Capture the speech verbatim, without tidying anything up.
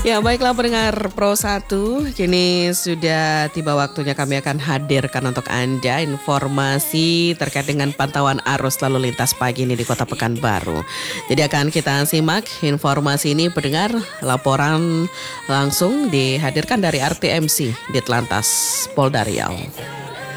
Ya baiklah pendengar Pro satu, kini sudah tiba waktunya kami akan hadirkan untuk Anda informasi terkait dengan pantauan arus lalu lintas pagi ini di Kota Pekanbaru. Jadi akan kita simak informasi ini pendengar, laporan langsung dihadirkan dari R T M C Ditlantas Polda Riau.